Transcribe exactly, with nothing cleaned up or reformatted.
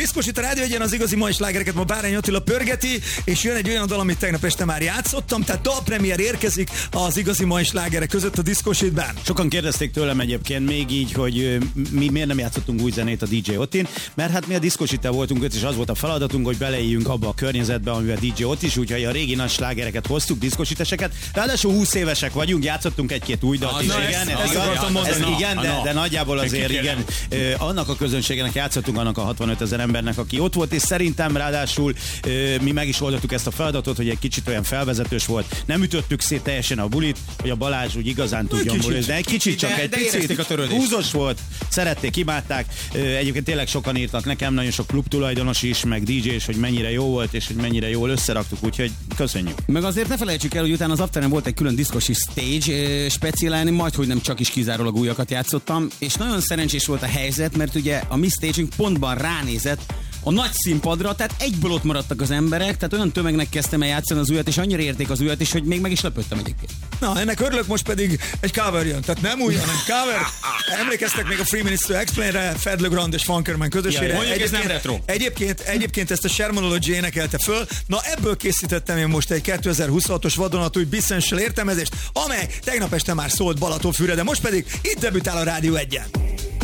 Diszkos itt a Rádió Egyen, az igazi mai slágereket ma Bárány Attila pörgeti, és jön egy olyan dal, amit tegnap este már játszottam, tehát dalpremier érkezik az igazi mai slágerek között a Diszkos Hitben. Sokan kérdezték tőlem egyébként még így, hogy mi miért nem játszottunk új zenét a dé dzsé Ottin, mert hát mi a Diszkos Hittel voltunk, és az volt a feladatunk, hogy beleéljünk abba a környezetbe, amiben a dé dzsé Ott is, úgyhogy a régi nagy slágereket hoztuk, diszkositeseket. Ráadásul húsz évesek vagyunk, játszottunk egy-két új dalt is, igen, ez, igaz, ez igen, de, de nagyjából azért igen, annak a közönségnek játszottunk, annak a hatvanöt ezer embernek, aki ott volt, és szerintem ráadásul mi meg is oldottuk ezt a feladatot, hogy egy kicsit olyan felvezetős volt. Nem ütöttük szét teljesen a bulit, hogy a Balázs úgy igazán tudjon bulizni, de egy kicsit csak, de, egy de picit húzós volt, szerették, imádták. Egyébként tényleg sokan írtak nekem, nagyon sok klub tulajdonos is, meg dé dzsé is, hogy mennyire jó volt, és hogy mennyire jól összeraktuk, úgyhogy köszönjük. Meg azért ne felejtsük el, hogy utána az afteren volt egy külön diszkosi stage, speciálni, majd hogy nem csak is kizárólag újakat játszottam, és nagyon szerencsés volt a helyzet, mert ugye a mi staging pontban ránézett a nagy színpadra, tehát egyből ott maradtak az emberek, tehát olyan tömegnek kezdtem el játszani az újat, és annyira érték az újat is, hogy még meg is lepődtem egyébként. Na, ennek örülök, most pedig egy cover jön, tehát nem új, hanem cover. Emlékeztek még a Three Minutes to Explain-re, Fed LeGrand és Funkerman közösségre. Ja, mondjuk ez nem retro. Egyébként, egyébként ezt a Shermanology énekelte föl. Na, ebből készítettem én most egy kétezer-huszonhatos vadonatúj Bissensel értelmezést, amely tegnap este már szólt Balatonfűre, de most pedig itt debütál a Rádió Egyen.